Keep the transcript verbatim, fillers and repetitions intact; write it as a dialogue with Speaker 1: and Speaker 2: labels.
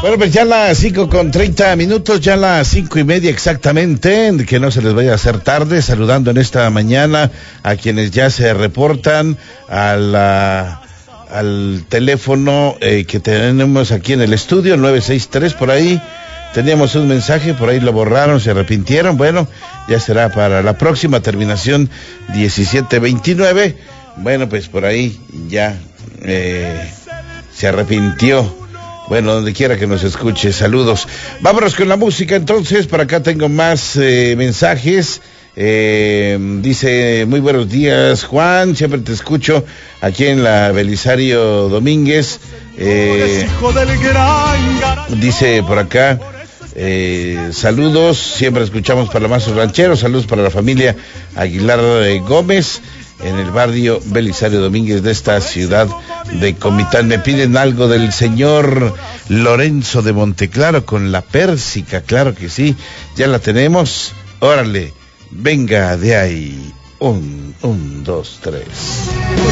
Speaker 1: Bueno, pues ya las cinco con treinta minutos, ya las cinco y media exactamente, que no se les vaya a hacer tarde, saludando en esta mañana a quienes ya se reportan a la, al teléfono eh, que tenemos aquí en el estudio, nueve seis tres, por ahí teníamos un mensaje, por ahí lo borraron, se arrepintieron, bueno, ya será para la próxima, terminación diecisiete veintinueve, bueno, pues por ahí ya eh, se arrepintió. Bueno, donde quiera que nos escuche, saludos. Vámonos con la música entonces, por acá tengo más eh, mensajes. Eh, dice, muy buenos días, Juan, siempre te escucho aquí en la Belisario Domínguez. Eh, dice por acá, eh, saludos, siempre escuchamos para más rancheros, saludos para la familia Aguilar eh, Gómez, en el barrio Belisario Domínguez de esta ciudad de Comitán. Me piden algo del señor Lorenzo de Monteclaro con La Pérsica, claro que sí, ya la tenemos, órale, venga de ahí, un, un, dos, tres.